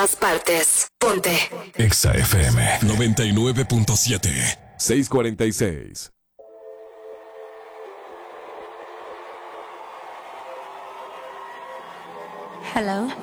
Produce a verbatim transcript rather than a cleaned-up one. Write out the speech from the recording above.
partes. Ponte. Exa F M noventa y nueve punto siete. seis cuarenta y seis. Hello.